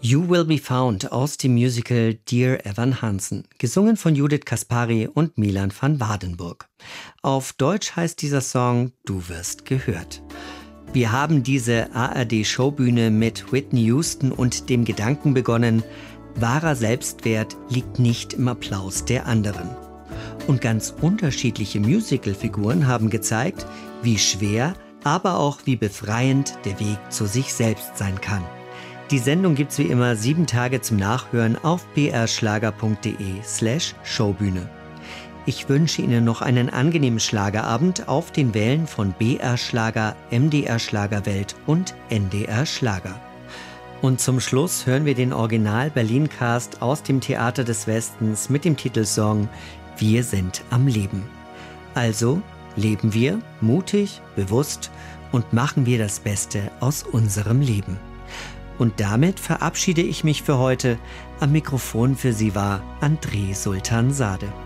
You Will Be Found aus dem Musical Dear Evan Hansen, gesungen von Judith Caspari und Milan van Waardenburg. Auf Deutsch heißt dieser Song Du wirst gehört. Wir haben diese ARD-Showbühne mit Whitney Houston und dem Gedanken begonnen, wahrer Selbstwert liegt nicht im Applaus der anderen. Und ganz unterschiedliche Musicalfiguren haben gezeigt, wie schwer, aber auch wie befreiend der Weg zu sich selbst sein kann. Die Sendung gibt's wie immer 7 Tage zum Nachhören auf brschlager.de/Showbühne. Ich wünsche Ihnen noch einen angenehmen Schlagerabend auf den Wellen von BR Schlager, MDR Schlagerwelt und NDR Schlager. Und zum Schluss hören wir den Original Berlin-Cast aus dem Theater des Westens mit dem Titelsong Wir sind am Leben. Also leben wir mutig, bewusst und machen wir das Beste aus unserem Leben. Und damit verabschiede ich mich für heute. Am Mikrofon für Sie war André Sultan Sade.